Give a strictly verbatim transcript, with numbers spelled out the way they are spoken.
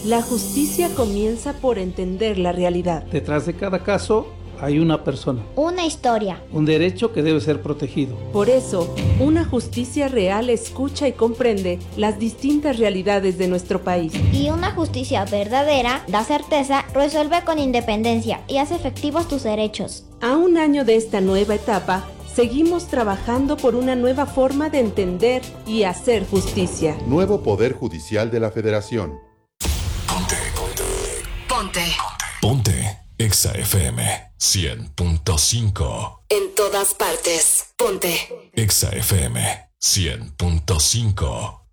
La justicia comienza por entender la realidad. Detrás de cada caso hay una persona. Una historia. Un derecho que debe ser protegido. Por eso, una justicia real escucha y comprende las distintas realidades de nuestro país. Y una justicia verdadera da certeza, resuelve con independencia y hace efectivos tus derechos. A un año de esta nueva etapa, seguimos trabajando por una nueva forma de entender y hacer justicia. Nuevo Poder Judicial de la Federación. Ponte, ponte. Ponte. Ponte. Exa F M cien punto cinco. En todas partes. Ponte. Exa F M cien punto cinco.